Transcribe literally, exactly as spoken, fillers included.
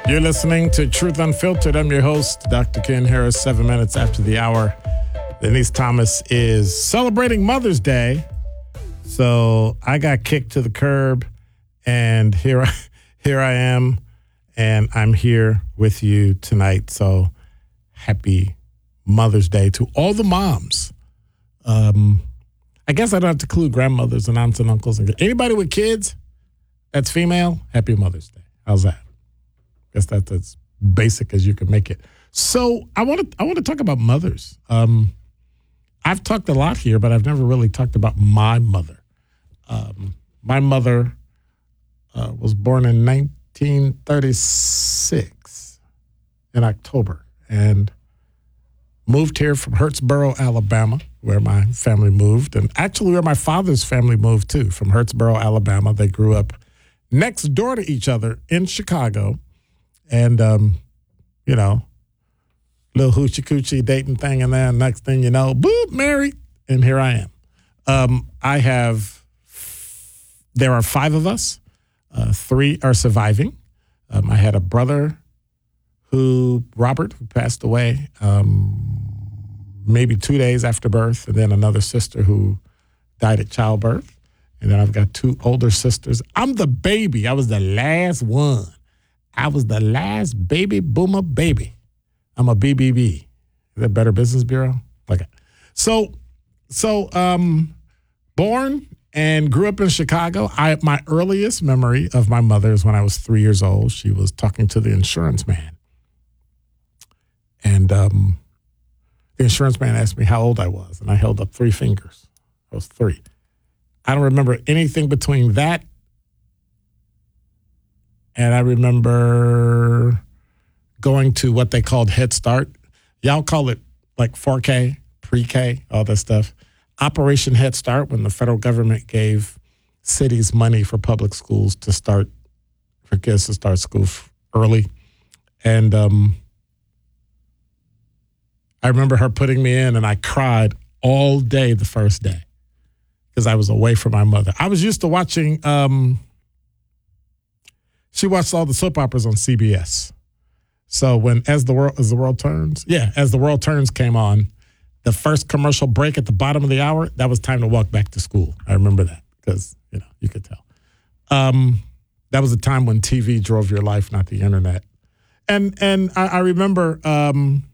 You're listening to Truth Unfiltered. I'm your host, Doctor Ken Harris, seven minutes after the hour. Denise Thomas is celebrating Mother's Day. So I got kicked to the curb, and here I, here I am, and I'm here with you tonight. So happy Mother's Day to all the moms. Um, I guess I don't have to include grandmothers and aunts and uncles. And anybody with kids that's female, happy Mother's Day. How's that? I guess that's as basic as you can make it. So I want to I want to talk about mothers. Um, I've talked a lot here, but I've never really talked about my mother. Um, my mother uh, was born in nineteen thirty-six in October and moved here from Hurtsboro, Alabama, where my family moved, and actually where my father's family moved too, from Hurtsboro, Alabama. They grew up next door to each other in Chicago, and, um, you know, little hoochie coochie dating thing, and then next thing you know, boop, married, and here I am. Um, I have, there are five of us. Uh, three are surviving. Um, I had a brother who, Robert, who passed away um, maybe two days after birth, and then another sister who died at childbirth. And then I've got two older sisters. I'm the baby. I was the last one. I was the last baby boomer baby. I'm a B B B. Is that Better Business Bureau? Okay. So, so um, born and grew up in Chicago. I my earliest memory of my mother is when I was three years old. She was talking to the insurance man. And um, the insurance man asked me how old I was, and I held up three fingers. I was three. I don't remember anything between that, and I remember going to what they called Head Start. Y'all call it like four K, pre-K, all that stuff. Operation Head Start, when the federal government gave cities money for public schools to start, for kids to start school early. And um, I remember her putting me in, and I cried all day the first day because I was away from my mother. I was used to watching, um, she watched all the soap operas on C B S. So when As the World As the World Turns, yeah, As the World Turns came on, the first commercial break at the bottom of the hour, that was time to walk back to school. I remember that because, you know, you could tell. Um, that was a time when T V drove your life, not the internet. And and I, I remember um,